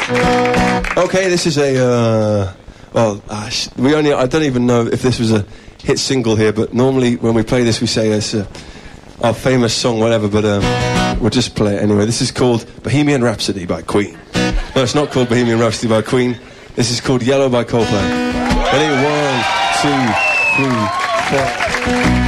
Okay, this is a, I don't even know if this was a hit single here, but normally when we play this we say it's our famous song, whatever, but we'll just play it anyway. This is called Bohemian Rhapsody by Queen. No, it's not called Bohemian Rhapsody by Queen. This is called Yellow by Coldplay. Ready? 1, 2, 3, 4.